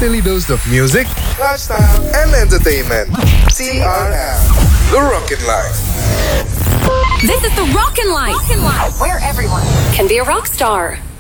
daily dose of music, lifestyle, and entertainment. CRM, The Rockin' Life. This is The Rockin' Life, where everyone can be a rock star.